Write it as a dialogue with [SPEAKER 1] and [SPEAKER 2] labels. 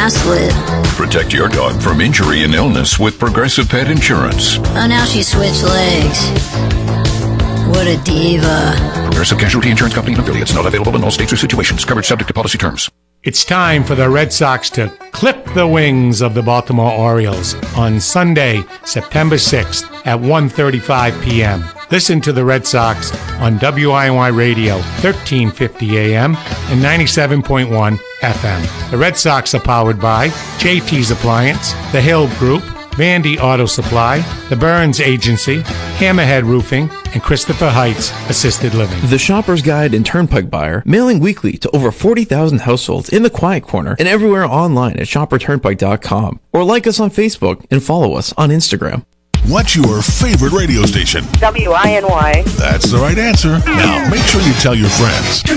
[SPEAKER 1] mask lit.
[SPEAKER 2] Protect your dog from injury and illness with Progressive Pet Insurance.
[SPEAKER 1] Oh, now she switched legs. What a diva.
[SPEAKER 2] Progressive Casualty Insurance Company and affiliates. Not available in all states or situations. Coverage subject to policy terms.
[SPEAKER 3] It's time for the Red Sox to clip the wings of the Baltimore Orioles on Sunday, September 6th at 1:35 p.m. Listen to the Red Sox on WINY Radio, 1350 AM and 97.1 FM. The Red Sox are powered by JT's Appliance, The Hill Group, Vandy Auto Supply, The Burns Agency, Hammerhead Roofing, and Christopher Heights Assisted Living.
[SPEAKER 4] The Shopper's Guide and Turnpike Buyer, mailing weekly to over 40,000 households in the Quiet Corner and everywhere online at shopperturnpike.com. Or like us on Facebook and follow us on Instagram.
[SPEAKER 5] What's your favorite radio station?
[SPEAKER 6] WINY.
[SPEAKER 5] That's the right answer. Now, make sure you tell your friends.